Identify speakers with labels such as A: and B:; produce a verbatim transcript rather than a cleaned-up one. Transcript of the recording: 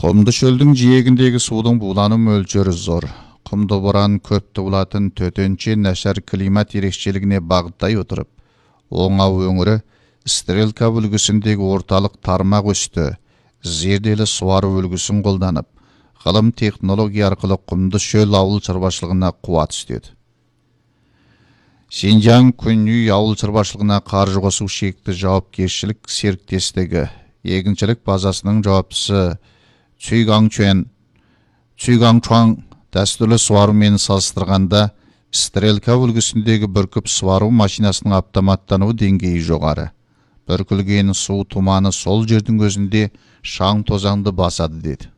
A: Құмды шөлдің жиегіндегі судың булану мөлшері зор. Құмды боран көпті булатын төтенше нашар климат ерекшелігіне бағыттай отырып, Оңау өңірі Стрелка үлгісіндегі орталық тармақ өсті, зерделі суару үлгісін қолданып, ғылым технология арқылы құмды шөл ауыл шаруашылығына қуат істеді. Синжан Күнүй ауыл шаруашылығына қаржы қосу шекті жауапкершілік серіктестігі егіншілік базасының жауаптысы Цюйгаңчуан Цюйгаңчуан дәстүрлі суарумен салыстырғанда Стрелка үлгісіндегі бүркіп суару машинасының автоматтану деңгейі жоғары. Бүркілген су туманы сол жердің өзінде шаң тозаңды басады деді.